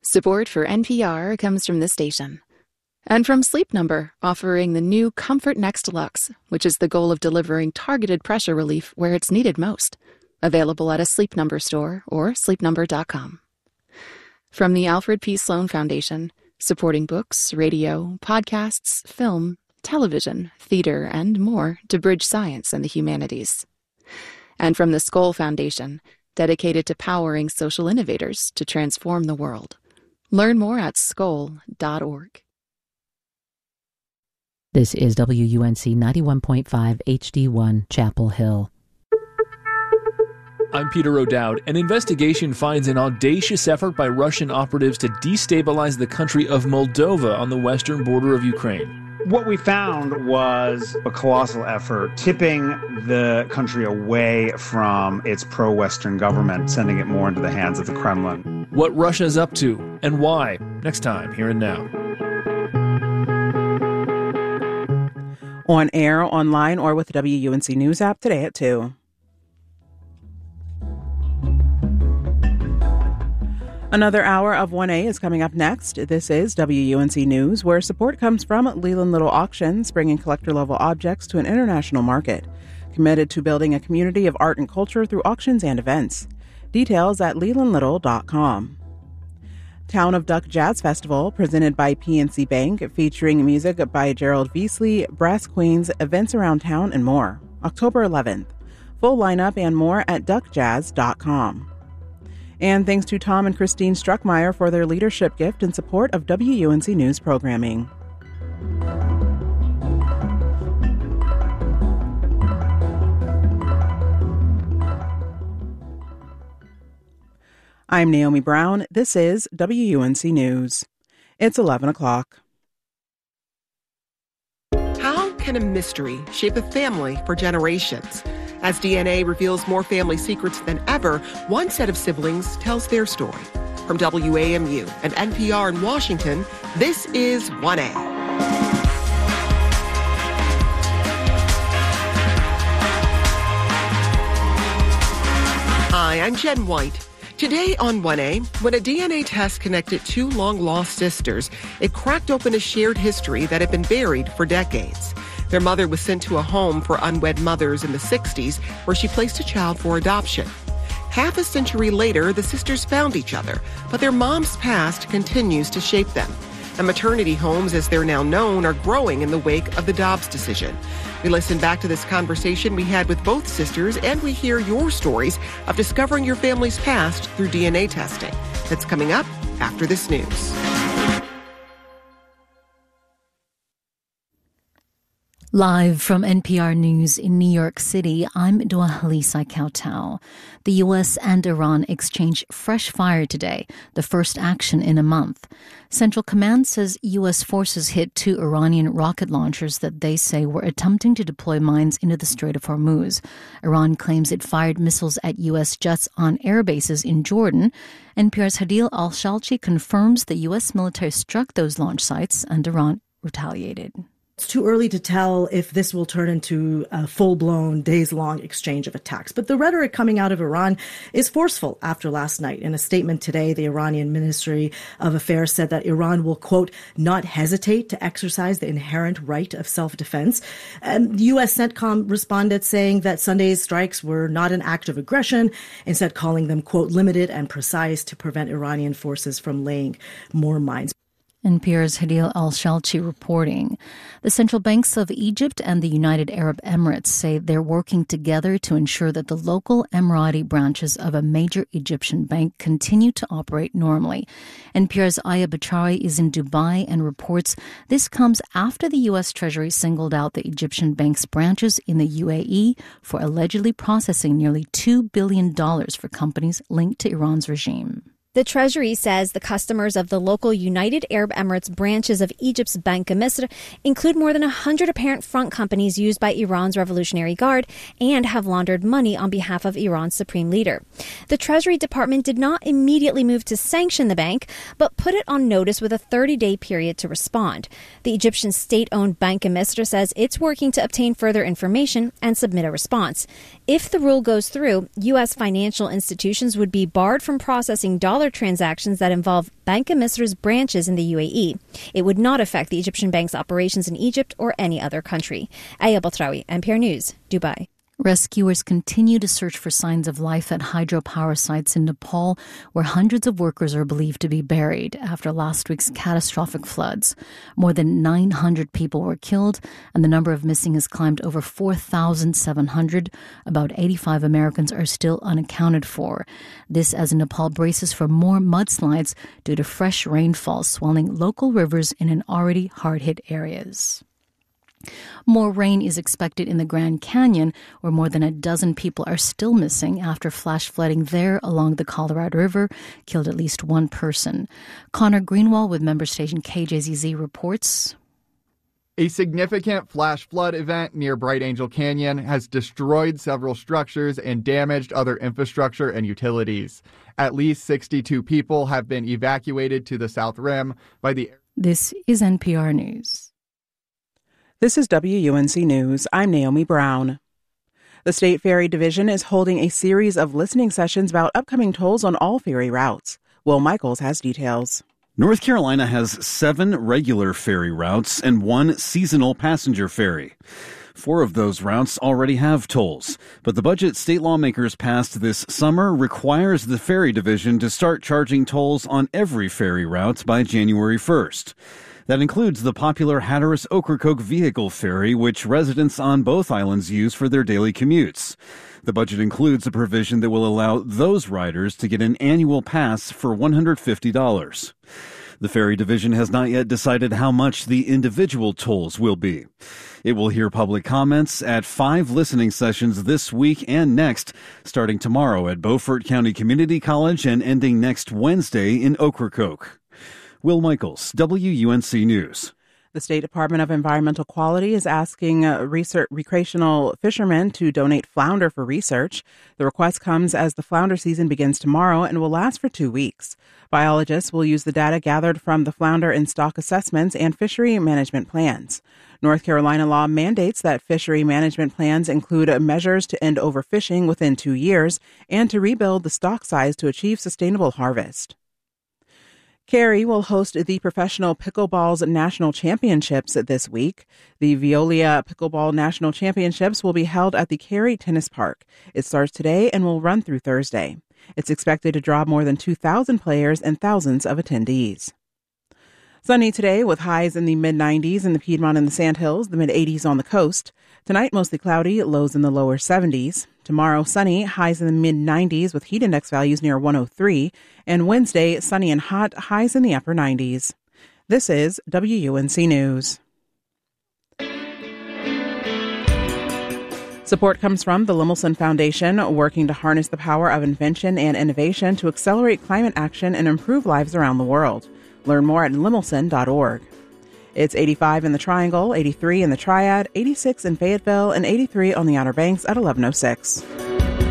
Support for NPR comes from this station. And from Sleep Number, offering the new Comfort Next Deluxe, which is the goal of delivering targeted pressure relief where it's needed most. Available at a Sleep Number store or sleepnumber.com. From the Alfred P. Sloan Foundation, supporting books, radio, podcasts, film, television, theater, and more to bridge science and the humanities. And from the Skoll Foundation, dedicated to powering social innovators to transform the world. Learn more at skoll.org. This is WUNC 91.5 HD1 Chapel Hill. I'm Peter O'Dowd. An investigation finds an audacious effort by Russian operatives to destabilize the country of Moldova on the western border of Ukraine. What we found was a colossal effort tipping the country away from its pro-Western government, sending it more into the hands of the Kremlin. What Russia's up to and why, next time, Here and Now. On air, online, or with the WUNC News app today at 2. Another hour of 1A is coming up next. This is WUNC News, where support comes from Leland Little Auctions, bringing collector-level objects to an international market. Committed to building a community of art and culture through auctions and events. Details at lelandlittle.com. Town of Duck Jazz Festival, presented by PNC Bank, featuring music by Gerald Veasley, Brass Queens, events around town, and more. October 11th. Full lineup and more at duckjazz.com. And thanks to Tom and Christine Struckmeyer for their leadership gift in support of WUNC News programming. I'm Naomi Brown. This is WUNC News. It's 11 o'clock. How can a mystery shape a family for generations? As DNA reveals more family secrets than ever, one set of siblings tells their story. From WAMU and NPR in Washington, this is 1A. Hi, I'm Jen White. Today on 1A, when a DNA test connected two long-lost sisters, it cracked open a shared history that had been buried for decades. Their mother was sent to a home for unwed mothers in the 60s, where she placed a child for adoption. Half a century later, the sisters found each other, but their mom's past continues to shape them. And maternity homes, as they're now known, are growing in the wake of the Dobbs decision. We listen back to this conversation we had with both sisters, and we hear your stories of discovering your family's past through DNA testing. That's coming up after this news. Live from NPR News in New York City, I'm Dua Halisa Kautau. The U.S. and Iran exchanged fresh fire today, the first action in a month. Central Command says U.S. forces hit two Iranian rocket launchers that they say were attempting to deploy mines into the Strait of Hormuz. Iran claims it fired missiles at U.S. jets on air bases in Jordan. NPR's Hadil Al-Shalchi confirms the U.S. military struck those launch sites and Iran retaliated. It's too early to tell if this will turn into a full-blown, days-long exchange of attacks. But the rhetoric coming out of Iran is forceful after last night. In a statement today, the Iranian Ministry of Affairs said that Iran will, quote, not hesitate to exercise the inherent right of self-defense. And U.S. CENTCOM responded saying that Sunday's strikes were not an act of aggression, instead calling them, quote, limited and precise to prevent Iranian forces from laying more mines. NPR's Hadil Al-Shalchi reporting. The central banks of Egypt and the United Arab Emirates say they're working together to ensure that the local Emirati branches of a major Egyptian bank continue to operate normally. NPR's Aya Bachari is in Dubai and reports this comes after the U.S. Treasury singled out the Egyptian bank's branches in the UAE for allegedly processing nearly $2 billion for companies linked to Iran's regime. The Treasury says the customers of the local United Arab Emirates branches of Egypt's Bank of Misr include more than 100 apparent front companies used by Iran's Revolutionary Guard and have laundered money on behalf of Iran's supreme leader. The Treasury Department did not immediately move to sanction the bank, but put it on notice with a 30-day period to respond. The Egyptian state-owned Bank of Misr says it's working to obtain further information and submit a response. If the rule goes through, U.S. financial institutions would be barred from processing dollar smaller transactions that involve Bank of Misr's branches in the UAE. It would not affect the Egyptian bank's operations in Egypt or any other country. Aya Batrawi, NPR News, Dubai. Rescuers continue to search for signs of life at hydropower sites in Nepal, where hundreds of workers are believed to be buried after last week's catastrophic floods. More than 900 people were killed, and the number of missing has climbed over 4,700. About 85 Americans are still unaccounted for. This as Nepal braces for more mudslides due to fresh rainfall swelling local rivers in an already hard-hit areas. More rain is expected in the Grand Canyon, where more than a dozen people are still missing after flash flooding there along the Colorado River killed at least one person. Connor Greenwald with member station KJZZ reports. A significant flash flood event near Bright Angel Canyon has destroyed several structures and damaged other infrastructure and utilities. At least 62 people have been evacuated to the South Rim by the... This is NPR News. This is WUNC News. I'm Naomi Brown. The State Ferry Division is holding a series of listening sessions about upcoming tolls on all ferry routes. Will Michaels has details. North Carolina has 7 regular ferry routes and 1 seasonal passenger ferry. 4 of those routes already have tolls, but the budget state lawmakers passed this summer requires the Ferry Division to start charging tolls on every ferry route by January 1st. That includes the popular Hatteras-Ocracoke vehicle ferry, which residents on both islands use for their daily commutes. The budget includes a provision that will allow those riders to get an annual pass for $150. The Ferry Division has not yet decided how much the individual tolls will be. It will hear public comments at 5 listening sessions this week and next, starting tomorrow at Beaufort County Community College and ending next Wednesday in Ocracoke. Will Michaels, WUNC News. The State Department of Environmental Quality is asking recreational fishermen to donate flounder for research. The request comes as the flounder season begins tomorrow and will last for 2 weeks. Biologists will use the data gathered from the flounder in stock assessments and fishery management plans. North Carolina law mandates that fishery management plans include measures to end overfishing within 2 years and to rebuild the stock size to achieve sustainable harvest. Cary will host the Professional Pickleball's National Championships this week. The Veolia Pickleball National Championships will be held at the Cary Tennis Park. It starts today and will run through Thursday. It's expected to draw more than 2,000 players and thousands of attendees. Sunny today with highs in the mid-90s in the Piedmont and the Sandhills, the mid-80s on the coast. Tonight, mostly cloudy, lows in the lower 70s. Tomorrow, sunny, highs in the mid-90s with heat index values near 103. And Wednesday, sunny and hot, highs in the upper 90s. This is WUNC News. Support comes from the Lemelson Foundation, working to harness the power of invention and innovation to accelerate climate action and improve lives around the world. Learn more at lemelson.org. It's 85 in the Triangle, 83 in the Triad, 86 in Fayetteville, and 83 on the Outer Banks at 11:06.